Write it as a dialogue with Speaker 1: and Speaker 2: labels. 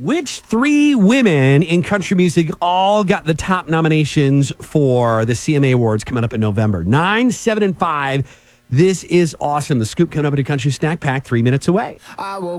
Speaker 1: Which three women in country music all got the top nominations for the CMA Awards coming up in November? 9, 7, and 5. This is awesome. The scoop coming up at a country snack pack 3 minutes away.